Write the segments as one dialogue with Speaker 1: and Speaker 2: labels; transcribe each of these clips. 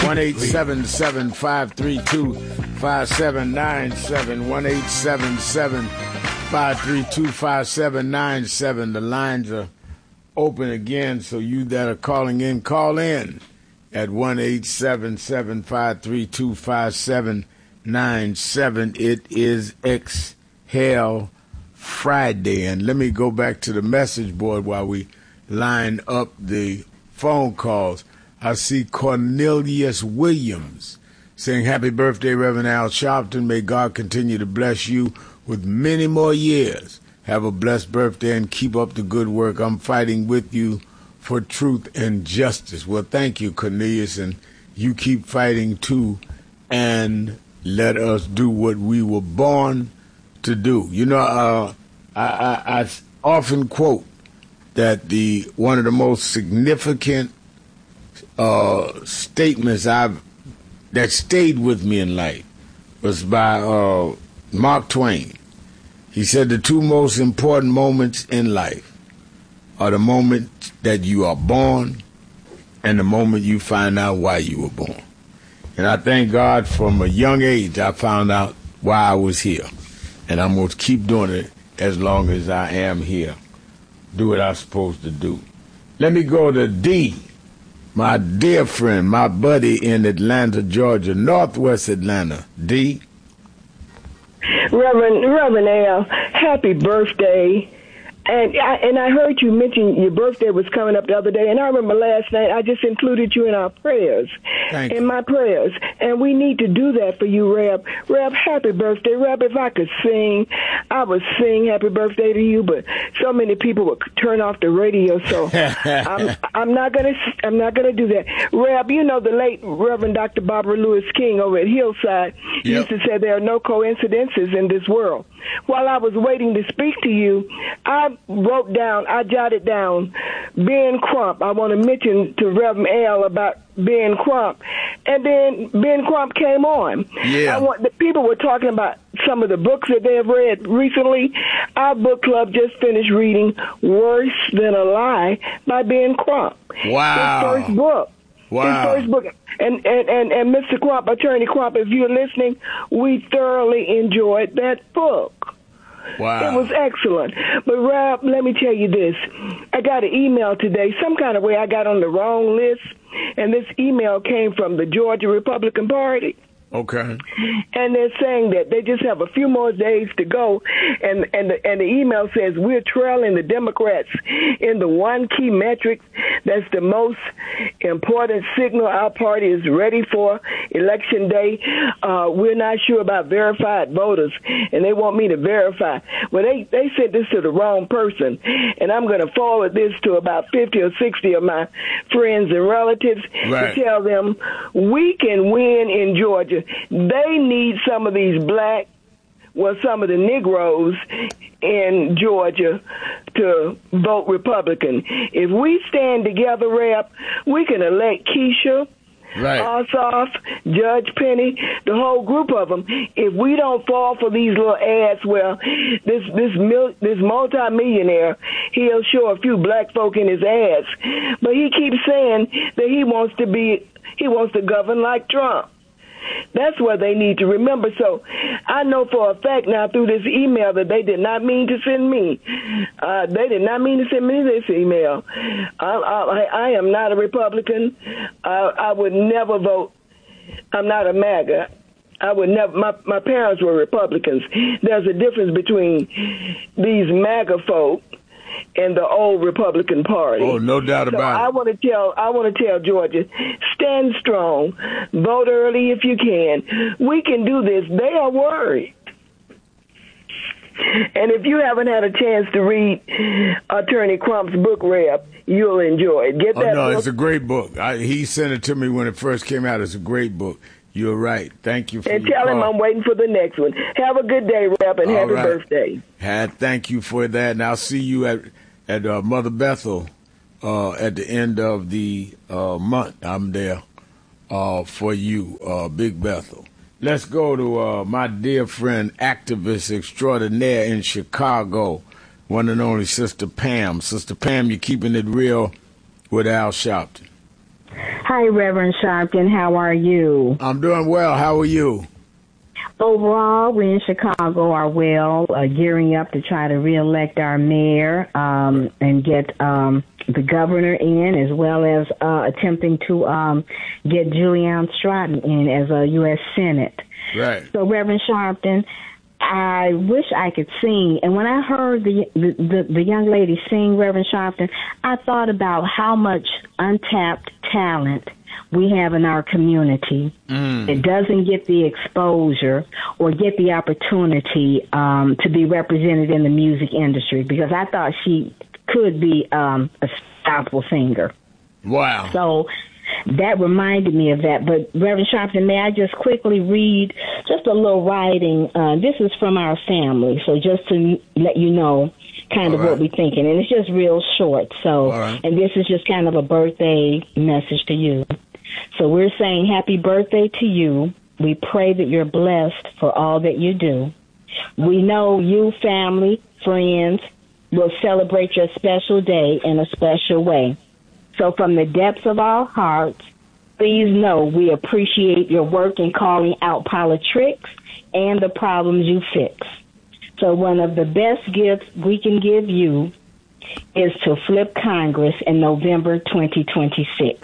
Speaker 1: 1-877-532-5797. 1-877-532-5797. The lines are open again, so you that are calling in, call in at 1-877-532-5797. It is Exhale Friday. And let me go back to the message board while we line up the phone calls. I see Cornelius Williams saying, happy birthday, Reverend Al Sharpton. May God continue to bless you with many more years. Have a blessed birthday and keep up the good work. I'm fighting with you for truth and justice. Well, thank you, Cornelius, and you keep fighting too, and let us do what we were born to do. You know, I often quote that one of the most significant statements that stayed with me in life was by Mark Twain. He said the two most important moments in life are the moment that you are born and the moment you find out why you were born. And I thank God from a young age I found out why I was here. And I'm going to keep doing it as long as I am here. Do what I'm supposed to do. Let me go to D, my dear friend, my buddy in Atlanta, Georgia, Northwest Atlanta. D.
Speaker 2: Reverend Al, happy birthday. And I heard you mention your birthday was coming up the other day, and I remember last night I just included you in our prayers, my prayers, and we need to do that for you, Reb. Reb, happy birthday, Reb. If I could sing, I would sing happy birthday to you, but so many people would turn off the radio, so I'm not gonna do that. Reb, you know the late Reverend Dr. Barbara Lewis King over at Hillside used to say there are no coincidences in this world. While I was waiting to speak to you, I jotted down Ben Crump. I want to mention to Reverend Al about Ben Crump. And then Ben Crump came on.
Speaker 1: Yeah.
Speaker 2: The people were talking about some of the books that they have read recently. Our book club just finished reading Worse Than a Lie by Ben Crump.
Speaker 1: Wow.
Speaker 2: His first book.
Speaker 1: Wow.
Speaker 2: His first book. And Mr. Crump, Attorney Crump, if you're listening, we thoroughly enjoyed that book.
Speaker 1: Wow.
Speaker 2: It was excellent. But, Rob, let me tell you this. I got an email today. Some kind of way I got on the wrong list, and this email came from the Georgia Republican Party.
Speaker 1: Okay.
Speaker 2: And they're saying that they just have a few more days to go, and the email says we're trailing the Democrats in the one key metric that's the most important signal our party is ready for Election Day. We're not sure about verified voters, and they want me to verify. Well, they sent this to the wrong person, and I'm going to forward this to about 50 or 60 of my friends and relatives to tell them we can win in Georgia. They need some of these some of the Negroes in Georgia to vote Republican. If we stand together, Rep, we can elect Keisha, Ossoff, Judge Penny, the whole group of them. If we don't fall for these little ads, well, this multimillionaire, he'll show a few black folk in his ads, but he keeps saying that he wants to govern like Trump. That's what they need to remember. So I know for a fact now through this email that they did not mean to send me. They did not mean to send me this email. I am not a Republican. I would never vote. I'm not a MAGA. I would never. My parents were Republicans. There's a difference between these MAGA folk and the old Republican Party.
Speaker 1: Oh, no doubt about it.
Speaker 2: I want to tell Georgia, stand strong, vote early if you can. We can do this. They are worried. And if you haven't had a chance to read Attorney Crump's book, Rep, you'll enjoy it. Get that book.
Speaker 1: It's a great book. He sent it to me when it first came out. It's a great book. You're right. Thank you for your
Speaker 2: tell him I'm waiting for the next one. Have a good day, Rep, and happy birthday.
Speaker 1: Thank you for that. And I'll see you at Mother Bethel at the end of the month. I'm there for you, Big Bethel. Let's go to my dear friend, activist extraordinaire in Chicago, one and only Sister Pam. Sister Pam, you're keeping it real with Al Sharpton.
Speaker 3: Hi, Reverend Sharpton. How are you?
Speaker 1: I'm doing well. How are you?
Speaker 3: Overall, we in Chicago are well, gearing up to try to reelect our mayor and get the governor in, as well as attempting to get Julianne Stratton in as a U.S. Senate.
Speaker 1: Right.
Speaker 3: So, Reverend Sharpton, I wish I could sing. And when I heard the young lady sing, Reverend Sharpton, I thought about how much untapped talent we have in our community. It doesn't get the exposure or get the opportunity to be represented in the music industry, because I thought she could be a gospel singer.
Speaker 1: Wow.
Speaker 3: So that reminded me of that. But Reverend Sharpton, may I just quickly read just a little writing? This is from our family, so just to let you know kind of what we're thinking. And it's just real short. So, and this is just kind of a birthday message to you. So we're saying happy birthday to you. We pray that you're blessed for all that you do. We know you, family, friends, will celebrate your special day in a special way. So from the depths of our hearts, please know we appreciate your work in calling out politics and the problems you fix. So one of the best gifts we can give you is to flip Congress in November 2026.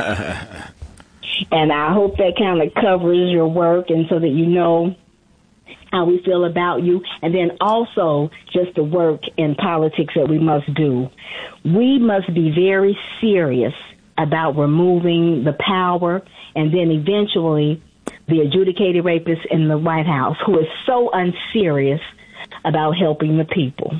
Speaker 3: And I hope that kind of covers your work, and so that you know how we feel about you. And then also just the work in politics that we must do. We must be very serious about removing the power and then eventually the adjudicated rapist in the White House, who is so unserious about helping the people.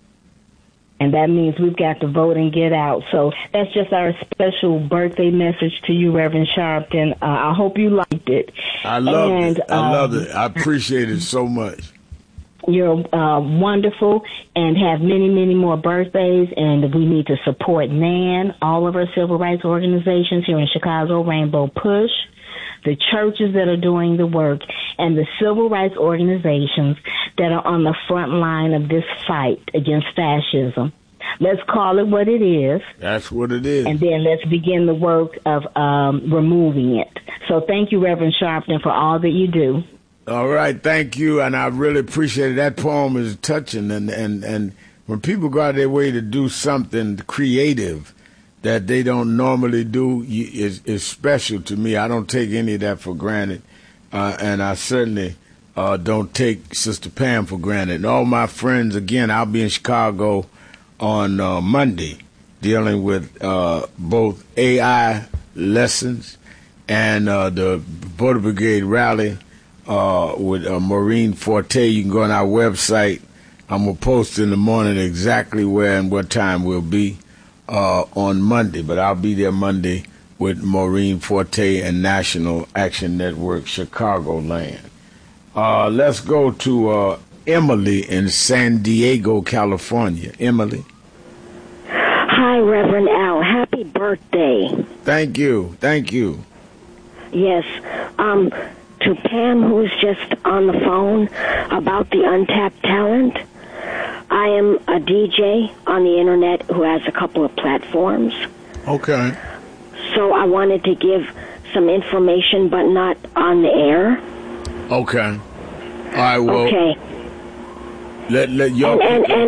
Speaker 3: And that means we've got to vote and get out. So that's just our special birthday message to you, Reverend Sharpton. I hope you liked it.
Speaker 1: I loved it. I love it. I appreciate it so much.
Speaker 3: You're wonderful, and have many, many more birthdays. And we need to support NAN, all of our civil rights organizations here in Chicago, Rainbow Push, the churches that are doing the work, and the civil rights organizations that are on the front line of this fight against fascism. Let's call it what it is.
Speaker 1: That's what it is.
Speaker 3: And then let's begin the work of removing it. So thank you, Reverend Sharpton, for all that you do.
Speaker 1: All right, thank you, and I really appreciate it. That poem is touching, and when people go out of their way to do something creative that they don't normally do, is special to me. I don't take any of that for granted, and I certainly don't take Sister Pam for granted. And all my friends, again, I'll be in Chicago on Monday dealing with both AI lessons and the Border Brigade rally with Maureen Forte. You can go on our website. I'm going to post in the morning exactly where and what time we'll be on Monday. But I'll be there Monday with Maureen Forte and National Action Network Chicagoland. Let's go to Emily in San Diego, California. Emily.
Speaker 4: Hi, Reverend Al. Happy birthday.
Speaker 1: Thank you. Thank you.
Speaker 4: Yes. To Pam, who's just on the phone about the untapped talent, I am a DJ on the internet who has a couple of platforms.
Speaker 1: Okay.
Speaker 4: So I wanted to give some information, but not on the air.
Speaker 1: Okay. All right, well.
Speaker 4: Okay.
Speaker 1: Let y'all...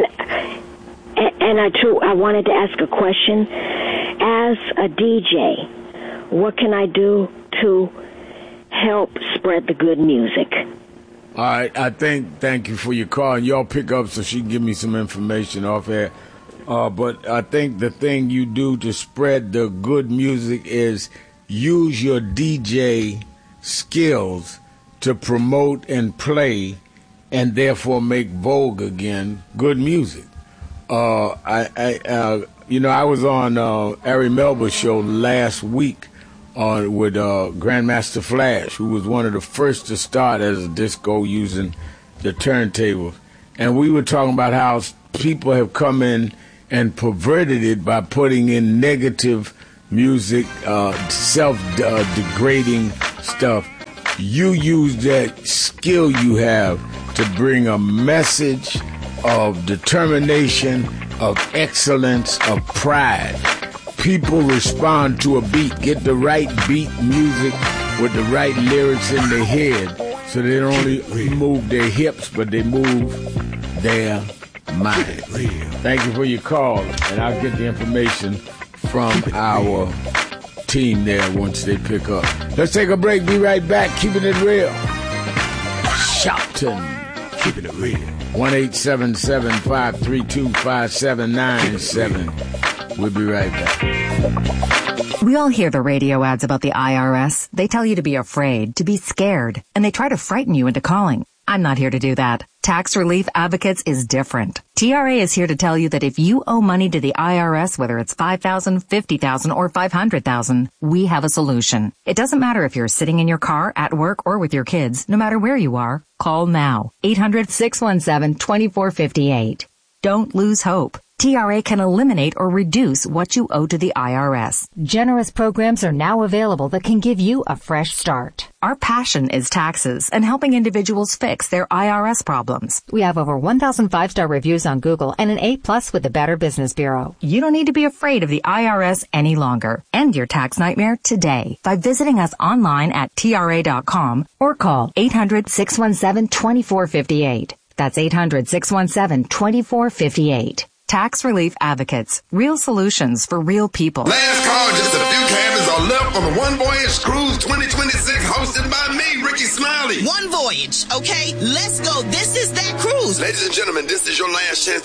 Speaker 4: And I wanted to ask a question. As a DJ, what can I do to help spread the good music?
Speaker 1: All right, thank you for your call. And y'all pick up so she can give me some information off air. But I think the thing you do to spread the good music is use your DJ skills to promote and play and therefore make vogue again good music. I was on Ari Melba's show last week with Grandmaster Flash, who was one of the first to start as a disco using the turntables. And we were talking about how people have come in and perverted it by putting in negative music, self-degrading stuff. You use that skill you have to bring a message of determination, of excellence, of pride. people respond to a beat. Get the right beat music with the right lyrics in their head, so they don't only move their hips, but they move their mind. Thank you for your call, and I'll get the information from our team there once they pick up. Let's take a break. Be right back. Keeping it real. Shopton. Keeping it real. 1-877-532-5797. We'll be right back.
Speaker 5: We all hear the radio ads about the IRS. They tell you to be afraid, to be scared, and they try to frighten you into calling. I'm not here to do that. Tax Relief Advocates is different. TRA is here to tell you that if you owe money to the IRS, whether it's $5,000, $50,000, or $500,000, we have a solution. It doesn't matter if you're sitting in your car, at work, or with your kids. No matter where you are, call now. 800-617-2458. Don't lose hope. TRA can eliminate or reduce what you owe to the IRS. Generous programs are now available that can give you a fresh start. Our passion is taxes and helping individuals fix their IRS problems. We have over 1,000 5-star reviews on Google and an A+ with the Better Business Bureau. You don't need to be afraid of the IRS any longer. End your tax nightmare today by visiting us online at TRA.com or call 800-617-2458. That's 800-617-2458. Tax Relief Advocates. Real solutions for real people.
Speaker 6: Last call, just a few cabins are left on the One Voyage Cruise 2026 hosted by me, Ricky Smiley.
Speaker 7: One Voyage, okay? Let's go. This is that cruise.
Speaker 6: Ladies and gentlemen, this is your last chance